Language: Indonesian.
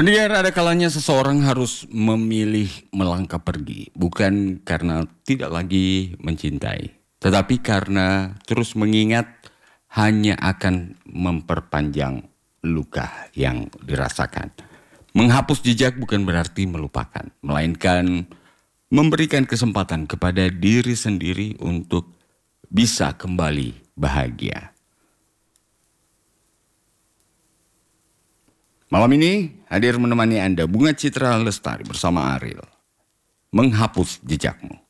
Pendengar, ada kalanya seseorang harus memilih melangkah pergi, bukan karena tidak lagi mencintai, tetapi karena terus mengingat hanya akan memperpanjang luka yang dirasakan. Menghapus jejak bukan berarti melupakan, melainkan memberikan kesempatan kepada diri sendiri untuk bisa kembali bahagia. Malam ini hadir menemani Anda Bunga Citra Lestari bersama Ariel. Menghapus jejakmu.